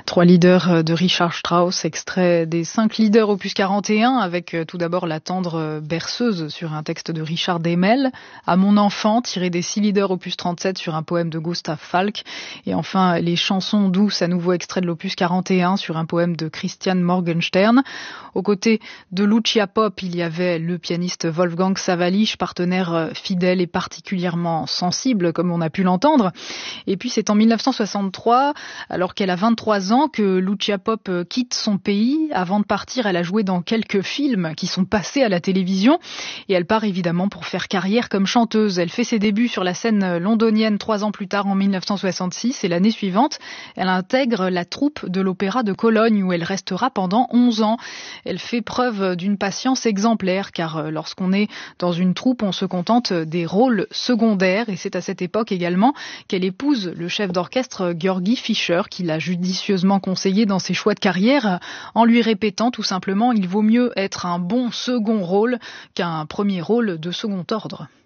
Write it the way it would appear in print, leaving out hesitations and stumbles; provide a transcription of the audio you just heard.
3 leaders de Richard Strauss, extrait des 5 leaders opus 41, avec tout d'abord la tendre berceuse sur un texte de Richard Demel, À mon enfant, tiré des 6 leaders opus 37 sur un poème de Gustav Falck, et enfin les chansons douces, à nouveau extrait de l'opus 41 sur un poème de Christian Morgenstern. Aux côtés de Lucia Pop, il y avait le pianiste Wolfgang Sawallisch, partenaire fidèle et particulièrement sensible, comme on a pu l'entendre. Et puis c'est en 1963, alors qu'elle a 23 ans, que Lucia Pop quitte son pays. Avant de partir, elle a joué dans quelques films qui sont passés à la télévision et elle part évidemment pour faire carrière comme chanteuse. Elle fait ses débuts sur la scène londonienne 3 ans plus tard en 1966 et l'année suivante, elle intègre la troupe de l'Opéra de Cologne où elle restera pendant 11 ans. Elle fait preuve d'une patience exemplaire car lorsqu'on est dans une troupe, on se contente des rôles secondaires et c'est à cette époque également qu'elle épouse le chef d'orchestre Georgi Fischer qui l'a judicieusement conseillé dans ses choix de carrière en lui répétant tout simplement il vaut mieux être un bon second rôle qu'un premier rôle de second ordre.